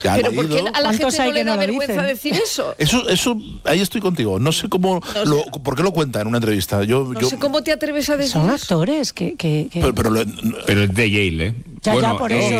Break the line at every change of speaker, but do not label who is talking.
Pero ¿por qué a la gente no le da vergüenza decir eso?
Eso, ahí estoy contigo. No sé cómo, por qué lo cuenta en una entrevista.
No sé cómo te atreves a decir
Son
eso.
actores que...
Pero
es de Yale, ¿eh?
Ya, por eso.